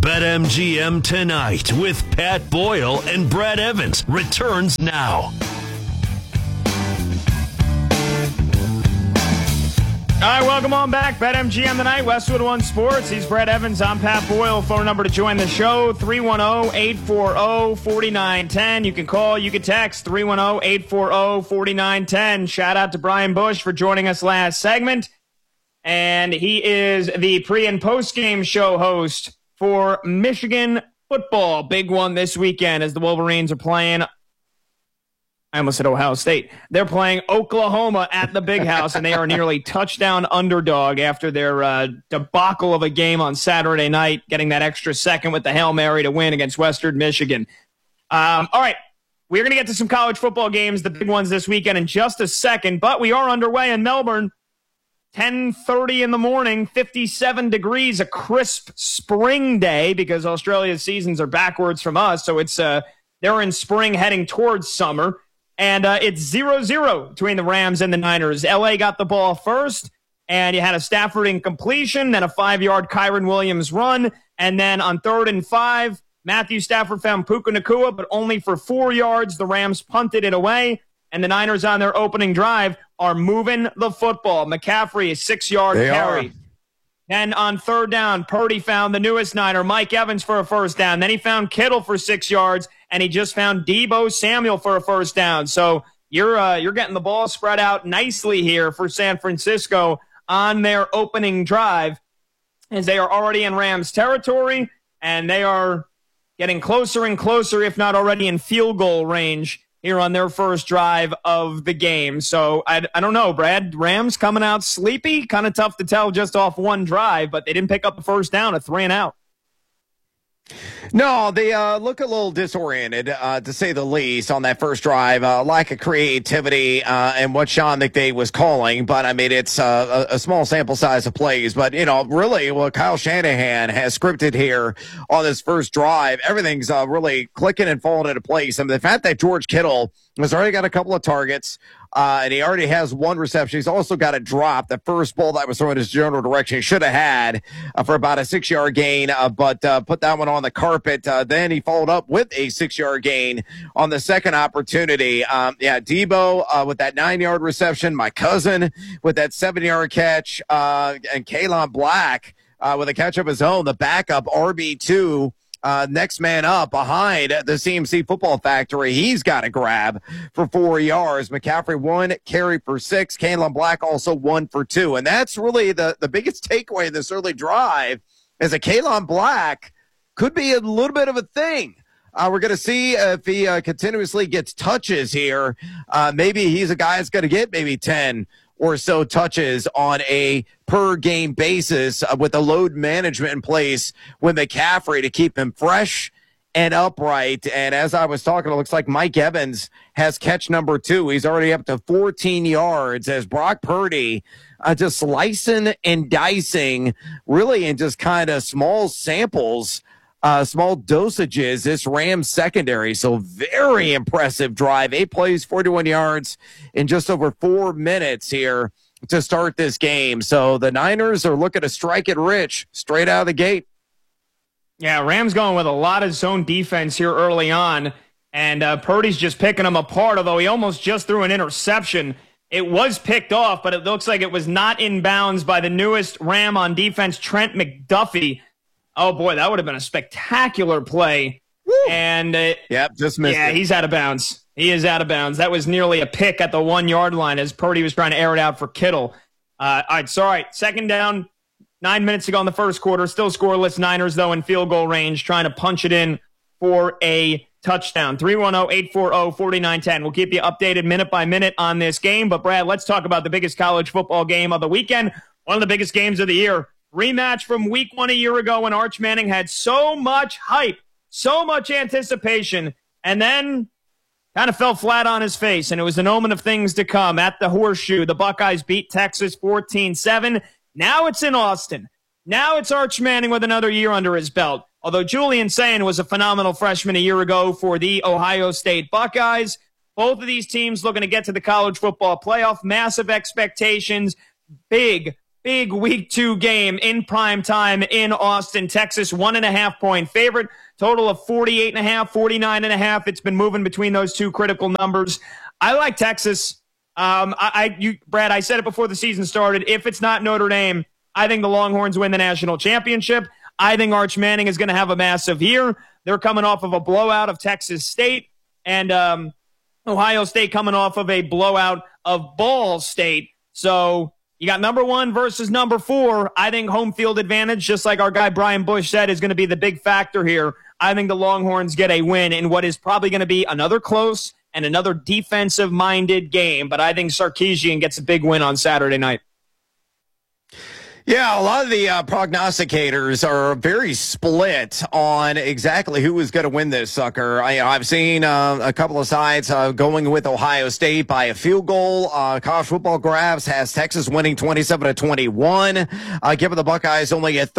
BetMGM Tonight with Pat Boyle and Brad Evans returns now. All right, welcome on back. BetMGM Tonight, Westwood One Sports. He's Brad Evans. I'm Pat Boyle. Phone number to join the show, 310-840-4910. You can call, you can text, 310-840-4910. Shout out to Brian Bush for joining us last segment. And he is the pre- and post-game show host for Michigan football. Big one this weekend as the Wolverines are playing. I almost said Ohio State. They're playing Oklahoma at the Big House, and they are nearly touchdown underdog after their debacle of a game on Saturday night, getting that extra second with the Hail Mary to win against Western Michigan. All right, we're going to get to some college football games, the big ones this weekend, in just a second, but we are underway in Melbourne. 10:30 in the morning, 57 degrees, a crisp spring day because Australia's seasons are backwards from us, so it's they're in spring heading towards summer. And it's 0-0 between the Rams and the Niners. L.A. got the ball first, and you had a Stafford incompletion, then a 5-yard Kyren Williams run, and then on 3rd and 5, Matthew Stafford found Puka Nacua, but only for 4 yards. The Rams punted it away, and the Niners on their opening drive are moving the football. McCaffrey, a 6-yard carry. Then on 3rd down, Purdy found the newest Niner, Mike Evans, for a first down. Then he found Kittle for 6 yards, and he just found Deebo Samuel for a first down. So you're getting the ball spread out nicely here for San Francisco on their opening drive, as they are already in Rams territory, and they are getting closer and closer, if not already in field goal range here on their first drive of the game. So I don't know, Brad. Rams coming out sleepy. Kind of tough to tell just off one drive, but they didn't pick up the first down, a 3-and-out. No, they look a little disoriented, to say the least, on that first drive. Lack of creativity and what Sean McVay was calling. But, I mean, it's a small sample size of plays. But, you know, really what Kyle Shanahan has scripted here on this first drive, everything's really clicking and falling into place. I mean, the fact that George Kittle has already got a couple of targets, and he already has one reception. He's also got a drop. The first ball that was thrown in his general direction he should have had for about a 6-yard gain, but put that one on the carpet. Then he followed up with a 6-yard gain on the second opportunity. Deebo with that 9-yard reception, my cousin with that 7-yard catch, and Kalon Black with a catch of his own, the backup RB2. Next man up behind the CMC Football Factory. He's got a grab for 4 yards. McCaffrey 1 carry for 6. Kalon Black also 1 for 2. And that's really the biggest takeaway of this early drive is that Kalon Black could be a little bit of a thing. We're going to see if he continuously gets touches here. Maybe he's a guy that's going to get maybe 10 or so touches on a per game basis with the load management in place with McCaffrey to keep him fresh and upright. And as I was talking, it looks like Mike Evans has catch number 2. He's already up to 14 yards as Brock Purdy just slicing and dicing really in just kind of small samples, small dosages, this Rams secondary. So very impressive drive. 8 plays, 41 yards in just over 4 minutes here to start this game. So the Niners are looking to strike it rich straight out of the gate. Yeah, Rams going with a lot of zone defense here early on, and Purdy's just picking them apart, although he almost just threw an interception. It was picked off, but it looks like it was not in bounds by the newest Ram on defense, Trent McDuffie. Oh, boy, that would have been a spectacular play. Woo. And just missed it. He's out of bounds. He is out of bounds. That was nearly a pick at the 1-yard line as Purdy was trying to air it out for Kittle. All right, second down, 9 minutes to go in the first quarter. Still scoreless. Niners, though, in field goal range, trying to punch it in for a touchdown. 310-840-4910. We'll keep you updated minute by minute on this game. But, Brad, let's talk about the biggest college football game of the weekend, one of the biggest games of the year. Rematch from week 1 a year ago when Arch Manning had so much hype, so much anticipation, and then kind of fell flat on his face, and it was an omen of things to come. At the Horseshoe, the Buckeyes beat Texas 14-7. Now it's in Austin. Now it's Arch Manning with another year under his belt. Although Julian Sayin was a phenomenal freshman a year ago for the Ohio State Buckeyes, both of these teams looking to get to the college football playoff. Massive expectations, big big week 2 game in prime time in Austin, Texas. 1.5-point favorite. Total of 48.5, 49.5. It's been moving between those two critical numbers. I like Texas. Brad, I said it before the season started. If it's not Notre Dame, I think the Longhorns win the national championship. I think Arch Manning is going to have a massive year. They're coming off of a blowout of Texas State, and Ohio State coming off of a blowout of Ball State. So you got number 1 versus number 4. I think home field advantage, just like our guy Brian Bush said, is going to be the big factor here. I think the Longhorns get a win in what is probably going to be another close and another defensive-minded game. But I think Sarkisian gets a big win on Saturday night. Yeah, a lot of the prognosticators are very split on exactly who is going to win this sucker. I've seen a couple of sides going with Ohio State by a field goal. College Football Graphs has Texas winning 27-21, giving the Buckeyes only a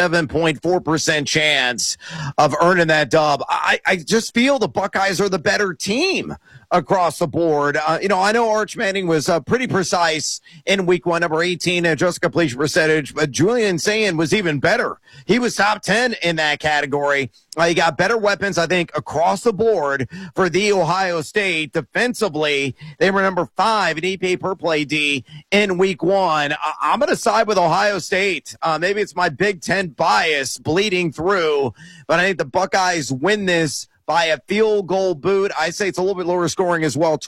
37.4% chance of earning that dub. I just feel the Buckeyes are the better team across the board. I know Arch Manning was pretty precise in week 1, number 18 adjusted completion percentage, but Julian Sayin was even better. He was top 10 in that category. You got better weapons, I think, across the board for the Ohio State. Defensively, they were number 5 in EPA per play D in week 1. I'm going to side with Ohio State. Maybe it's my Big Ten bias bleeding through, but I think the Buckeyes win this by a field goal boot. I say it's a little bit lower scoring as well.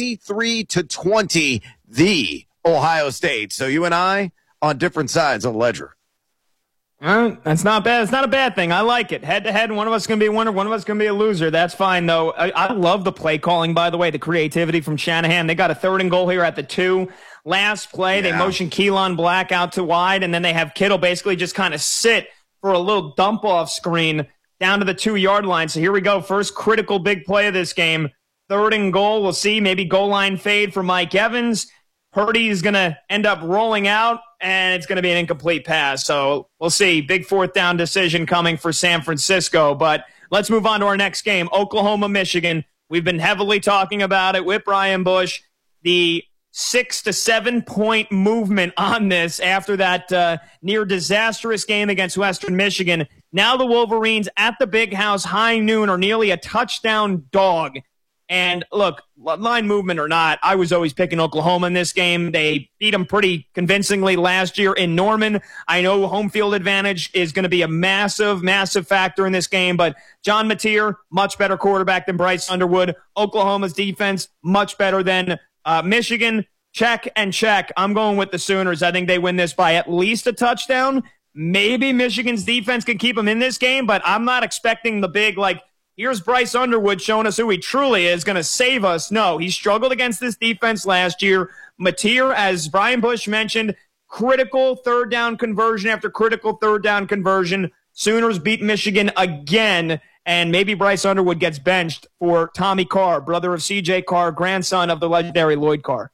23-20, the Ohio State. So you and I on different sides of the ledger. That's not bad. It's not a bad thing. I like it. Head to head, one of us is going to be a winner, one of us is going to be a loser. That's fine, though. I love the play calling, by the way, the creativity from Shanahan. They got a 3rd and goal here at the 2. Last play, They motion Keelan Black out to wide, and then they have Kittle basically just kind of sit for a little dump-off screen down to the 2-yard line. So here we go. First critical big play of this game. 3rd and goal. We'll see. Maybe goal line fade for Mike Evans. Purdy is going to end up rolling out, and it's going to be an incomplete pass. So we'll see. Big 4th down decision coming for San Francisco. But let's move on to our next game, Oklahoma, Michigan. We've been heavily talking about it with Brian Bush. The 6 to 7 point movement on this after that near disastrous game against Western Michigan. Now the Wolverines at the Big House, high noon, are nearly a touchdown dog. And look, line movement or not, I was always picking Oklahoma in this game. They beat them pretty convincingly last year in Norman. I know home field advantage is going to be a massive, massive factor in this game, but John Mateer, much better quarterback than Bryce Underwood. Oklahoma's defense, much better than Michigan. Check and check. I'm going with the Sooners. I think they win this by at least a touchdown. Maybe Michigan's defense can keep them in this game, but I'm not expecting the big, here's Bryce Underwood showing us who he truly is, going to save us. No, he struggled against this defense last year. Mateer, as Brian Bush mentioned, critical 3rd down conversion after critical 3rd down conversion. Sooners beat Michigan again, and maybe Bryce Underwood gets benched for Tommy Carr, brother of C.J. Carr, grandson of the legendary Lloyd Carr.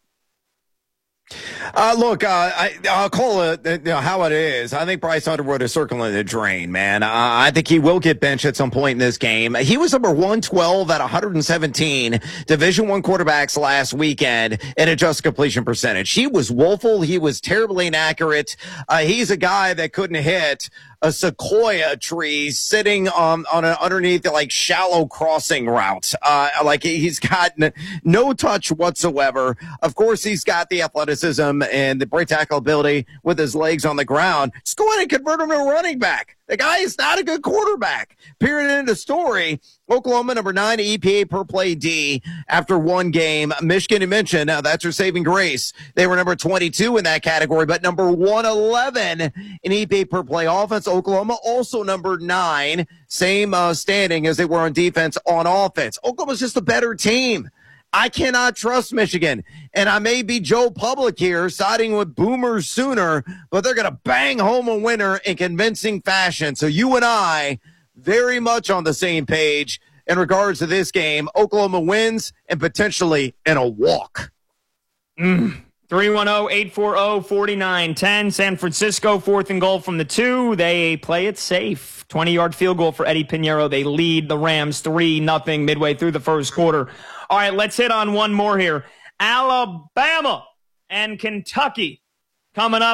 Look, I'll call it how it is. I think Bryce Underwood is circling the drain, man. I think he will get benched at some point in this game. He was number 112 at 117 Division I quarterbacks last weekend in adjusted completion percentage. He was woeful. He was terribly inaccurate. He's a guy that couldn't hit a sequoia tree sitting underneath shallow crossing route. He's got no touch whatsoever. Of course, he's got the athleticism and the break tackle ability with his legs on the ground. Just go ahead and convert him to a running back. The guy is not a good quarterback. Period. End of story. Oklahoma, number 9 EPA per play D after 1 game. Michigan, you mentioned, that's her saving grace. They were number 22 in that category, but number 111 in EPA per play offense. Oklahoma also number 9, same standing as they were on defense on offense. Oklahoma's just a better team. I cannot trust Michigan. And I may be Joe Public here, siding with Boomer Sooner, but they're going to bang home a winner in convincing fashion. So you and I, very much on the same page in regards to this game. Oklahoma wins and potentially in a walk. 310-840-4910. San Francisco, 4th and goal from the 2. They play it safe. 20-yard field goal for Eddie Pinheiro. They lead the Rams 3-0 midway through the first quarter. All right, let's hit on one more here. Alabama and Kentucky coming up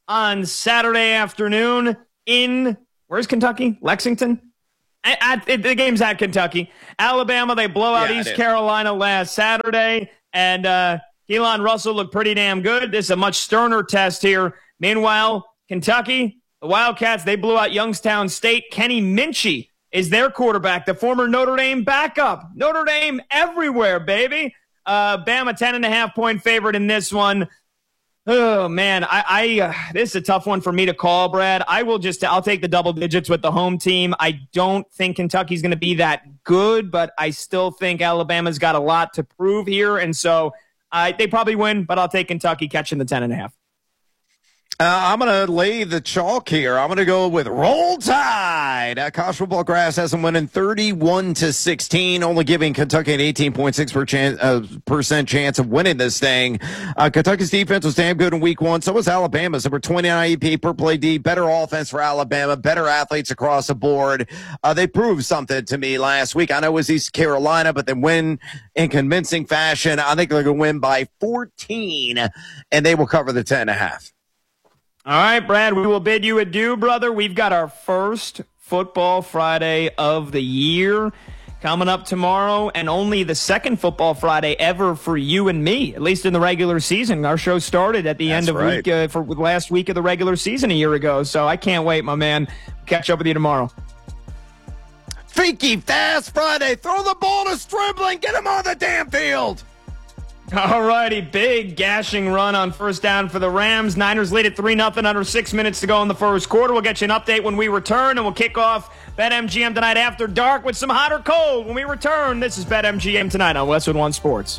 on Saturday afternoon in, where's Kentucky? Lexington? The game's at Kentucky. Alabama, they blow out East Carolina last Saturday, and Keelan Russell looked pretty damn good. This is a much sterner test here. Meanwhile, Kentucky, the Wildcats, they blew out Youngstown State. Kenny Minchie is their quarterback, the former Notre Dame backup. Notre Dame everywhere, baby. Bama 10.5-point favorite in this one. Oh, man, this is a tough one for me to call, Brad. I'll take the double digits with the home team. I don't think Kentucky's going to be that good, but I still think Alabama's got a lot to prove here, and so they probably win, but I'll take Kentucky catching the 10.5. I'm going to lay the chalk here. I'm going to go with Roll Tide. College football grass has them winning 31-16, only giving Kentucky an 18.6% chance of winning this thing. Kentucky's defense was damn good in week one. So was Alabama's. Number 29 IEP per play D. Better offense for Alabama. Better athletes across the board. They proved something to me last week. I know it was East Carolina, but they win in convincing fashion. I think they're going to win by 14, and they will cover the 10.5. All right, Brad, we will bid you adieu, brother. We've got our first Football Friday of the year coming up tomorrow, and only the second Football Friday ever for you and me, at least in the regular season. Our show started at the end of last week of the regular season a year ago, so I can't wait, my man. Catch up with you tomorrow. Freaky Fast Friday. Throw the ball to Stribling. Get him on the damn field. All righty, big gashing run on first down for the Rams. Niners lead at 3-0, under 6 minutes to go in the first quarter. We'll get you an update when we return, and we'll kick off BetMGM tonight after dark with some hot or cold. When we return, this is BetMGM tonight on Westwood One Sports.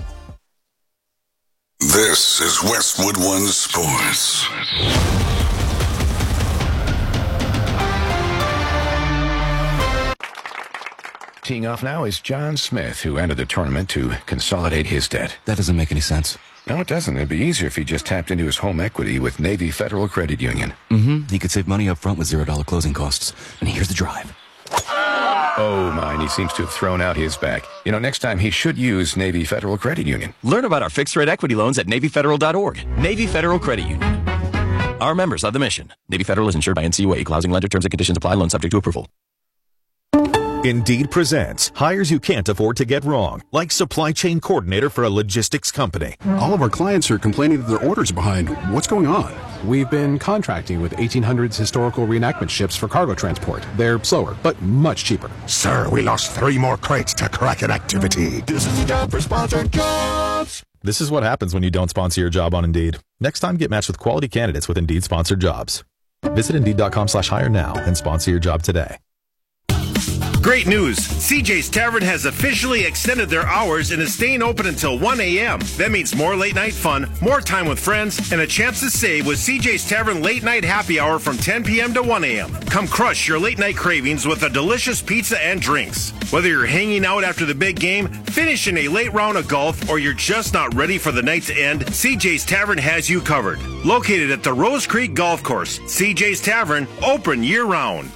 This is Westwood One Sports. Teeing off now is John Smith, who entered the tournament to consolidate his debt. That doesn't make any sense. No, it doesn't. It'd be easier if he just tapped into his home equity with Navy Federal Credit Union. He could save money up front with $0 closing costs. And here's the drive. Oh, my, and he seems to have thrown out his back. You know, next time he should use Navy Federal Credit Union. Learn about our fixed-rate equity loans at NavyFederal.org. Navy Federal Credit Union. Our members of the mission. Navy Federal is insured by NCUA. Equal housing lender. Terms and conditions apply. Loan subject to approval. Indeed presents hires you can't afford to get wrong, like supply chain coordinator for a logistics company. All of our clients are complaining that their orders are behind. What's going on? We've been contracting with 1800s historical reenactment ships for cargo transport. They're slower, but much cheaper. Sir, we lost 3 more crates to Kraken activity. This is the job for sponsored jobs. This is what happens when you don't sponsor your job on Indeed. Next time, get matched with quality candidates with Indeed sponsored jobs. Visit Indeed.com/hire now and sponsor your job today. Great news! CJ's Tavern has officially extended their hours and is staying open until 1 a.m. That means more late-night fun, more time with friends, and a chance to save with CJ's Tavern late-night happy hour from 10 p.m. to 1 a.m. Come crush your late-night cravings with a delicious pizza and drinks. Whether you're hanging out after the big game, finishing a late round of golf, or you're just not ready for the night to end, CJ's Tavern has you covered. Located at the Rose Creek Golf Course, CJ's Tavern, open year-round.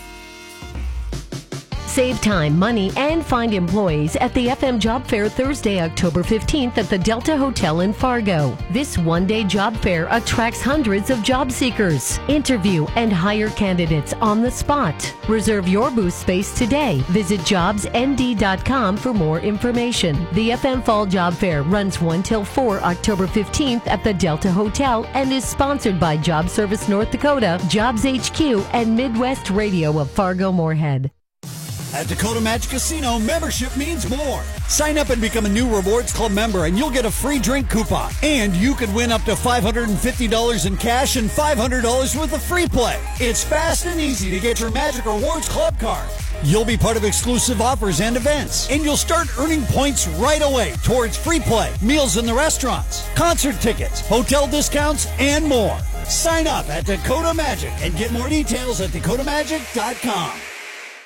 Save time, money, and find employees at the FM Job Fair Thursday, October 15th at the Delta Hotel in Fargo. This one-day job fair attracts hundreds of job seekers. Interview and hire candidates on the spot. Reserve your booth space today. Visit jobsnd.com for more information. The FM Fall Job Fair runs 1 till 4 October 15th at the Delta Hotel and is sponsored by Job Service North Dakota, Jobs HQ, and Midwest Radio of Fargo-Moorhead. At Dakota Magic Casino, membership means more. Sign up and become a new Rewards Club member, and you'll get a free drink coupon. And you could win up to $550 in cash and $500 worth of free play. It's fast and easy to get your Magic Rewards Club card. You'll be part of exclusive offers and events, and you'll start earning points right away towards free play, meals in the restaurants, concert tickets, hotel discounts, and more. Sign up at Dakota Magic and get more details at dakotamagic.com.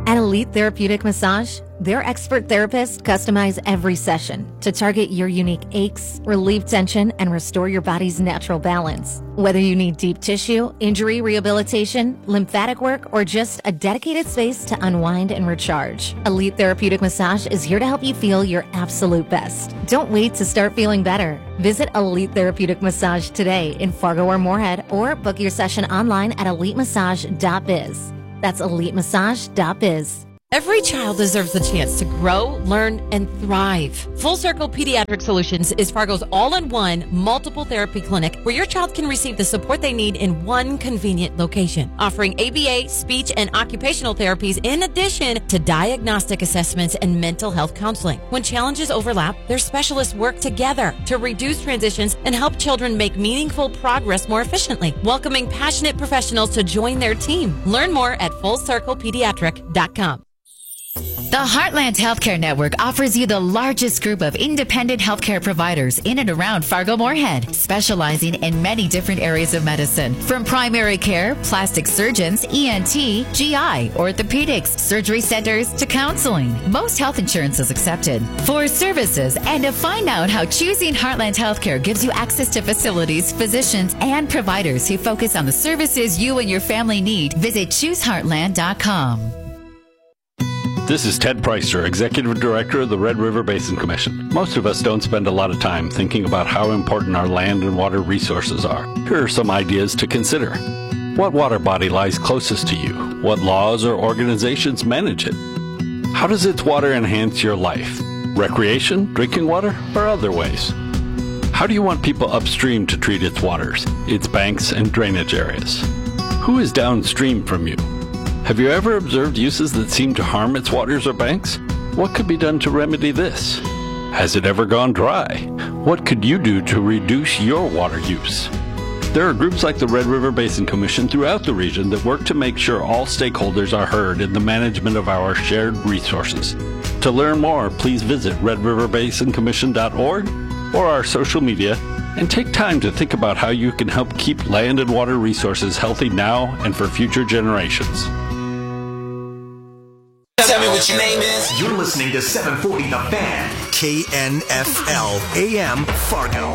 At Elite Therapeutic Massage, their expert therapists customize every session to target your unique aches, relieve tension, and restore your body's natural balance. Whether you need deep tissue, injury rehabilitation, lymphatic work, or just a dedicated space to unwind and recharge, Elite Therapeutic Massage is here to help you feel your absolute best. Don't wait to start feeling better. Visit Elite Therapeutic Massage today in Fargo or Moorhead, or book your session online at elitemassage.biz. That's elitemassage.biz. Every child deserves the chance to grow, learn, and thrive. Full Circle Pediatric Solutions is Fargo's all-in-one multiple therapy clinic where your child can receive the support they need in one convenient location, offering ABA, speech, and occupational therapies in addition to diagnostic assessments and mental health counseling. When challenges overlap, their specialists work together to reduce transitions and help children make meaningful progress more efficiently, welcoming passionate professionals to join their team. Learn more at FullCirclePediatric.com. The Heartland Healthcare Network offers you the largest group of independent healthcare providers in and around Fargo-Moorhead, specializing in many different areas of medicine, from primary care, plastic surgeons, ENT, GI, orthopedics, surgery centers, to counseling. Most health insurance is accepted. For services and to find out how choosing Heartland Healthcare gives you access to facilities, physicians, and providers who focus on the services you and your family need, visit ChooseHeartland.com. This is Ted Preister, Executive Director of the Red River Basin Commission. Most of us don't spend a lot of time thinking about how important our land and water resources are. Here are some ideas to consider. What water body lies closest to you? What laws or organizations manage it? How does its water enhance your life? Recreation, drinking water, or other ways? How do you want people upstream to treat its waters, its banks and drainage areas? Who is downstream from you? Have you ever observed uses that seem to harm its waters or banks? What could be done to remedy this? Has it ever gone dry? What could you do to reduce your water use? There are groups like the Red River Basin Commission throughout the region that work to make sure all stakeholders are heard in the management of our shared resources. To learn more, please visit redriverbasincommission.org or our social media, and take time to think about how you can help keep land and water resources healthy now and for future generations. Tell me what your name is. You're listening to 740 The Fan, KNFL AM Fargo.